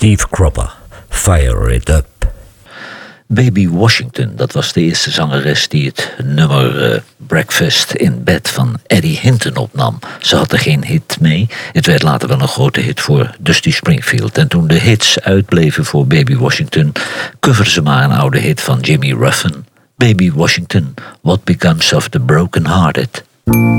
Steve Cropper, Fire It Up. Baby Washington, dat was de eerste zangeres die het nummer Breakfast in Bed van Eddie Hinton opnam. Ze had er geen hit mee. Het werd later wel een grote hit voor Dusty Springfield. En toen de hits uitbleven voor Baby Washington, coverde ze maar een oude hit van Jimmy Ruffin. Baby Washington, What Becomes of the Broken Hearted.